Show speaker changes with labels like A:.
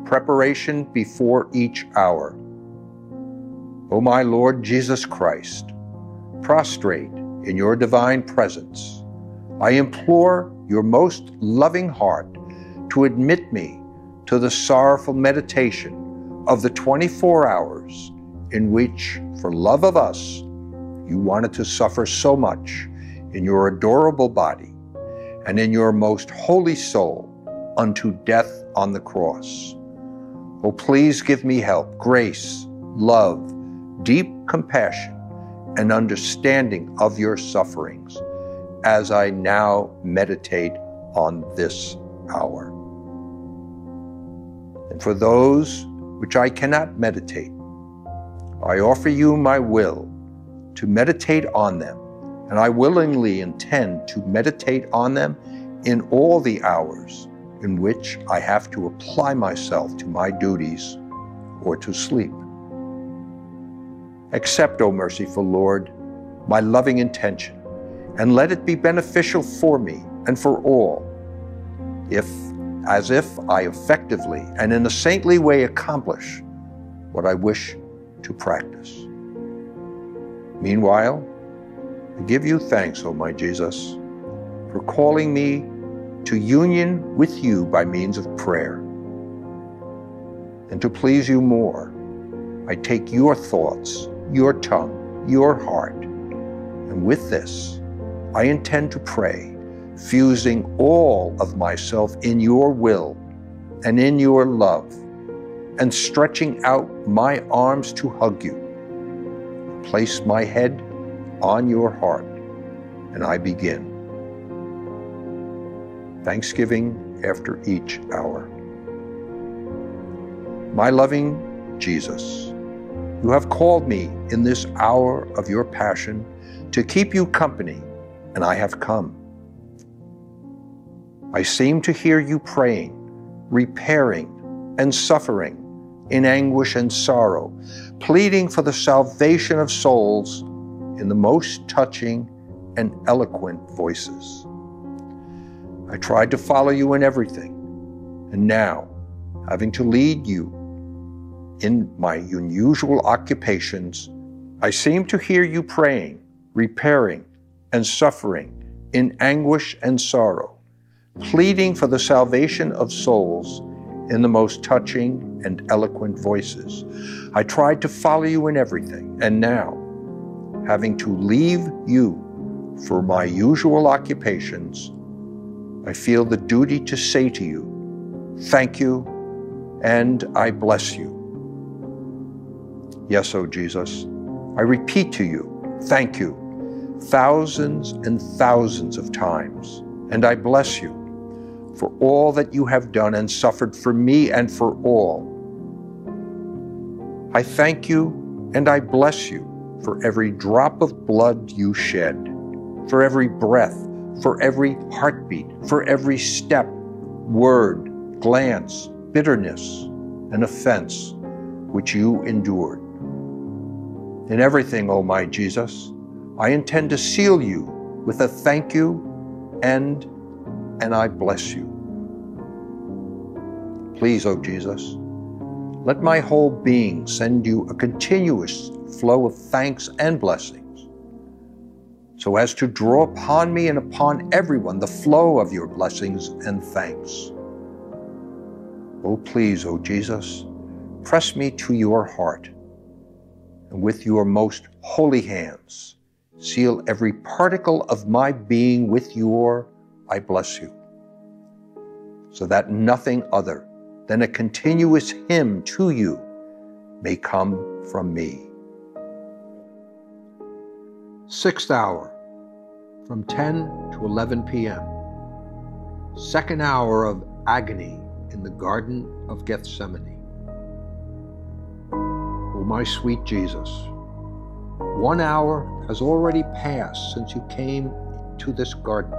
A: preparation before each hour. O my Lord Jesus Christ, prostrate in your divine presence, I implore your most loving heart to admit me to the sorrowful meditation of the 24 hours in which, for love of us, you wanted to suffer so much in your adorable body and in your most holy soul unto death on the cross. Oh, please give me help, grace, love, deep compassion, and understanding of your sufferings as I now meditate on this hour. And for those which I cannot meditate, I offer you my will to meditate on them, and I willingly intend to meditate on them in all the hours in which I have to apply myself to my duties or to sleep. Accept, O merciful Lord, my loving intention, and let it be beneficial for me and for all, as if I effectively and in a saintly way accomplish what I wish to practice. Meanwhile, I give you thanks, O my Jesus, for calling me to union with you by means of prayer. And to please you more, I take your thoughts, your tongue, your heart, and with this, I intend to pray, fusing all of myself in your will and in your love, and stretching out my arms to hug you. Place my head on your heart, and I begin. Thanksgiving after each hour. My loving Jesus, you have called me in this hour of your passion to keep you company, and I have come. I seem to hear you praying, repairing, and suffering in anguish and sorrow, pleading for the salvation of souls in the most touching and eloquent voices. I tried to follow you in everything, and now, having to lead you in my unusual occupations, I seem to hear you praying, repairing, and suffering in anguish and sorrow, pleading for the salvation of souls in the most touching and eloquent voices. I tried to follow you in everything, and now, having to leave you for my usual occupations, I feel the duty to say to you, thank you, and I bless you. Yes, O Jesus, I repeat to you, thank you, thousands and thousands of times, and I bless you for all that you have done and suffered for me and for all. I thank you and I bless you for every drop of blood you shed, for every breath, for every heartbeat, for every step, word, glance, bitterness, and offense which you endured. In everything, O my Jesus, I intend to seal you with a thank you and I bless you. Please, O Jesus, let my whole being send you a continuous flow of thanks and blessings, so as to draw upon me and upon everyone the flow of your blessings and thanks. Oh, please, O Jesus, press me to your heart, and with your most holy hands, seal every particle of my being with your I bless you, so that nothing other than a continuous hymn to you may come from me. 6th hour, from 10 to 11 p.m. 2nd hour of agony in the Garden of Gethsemane. O my sweet Jesus, 1 hour has already passed since you came to this garden.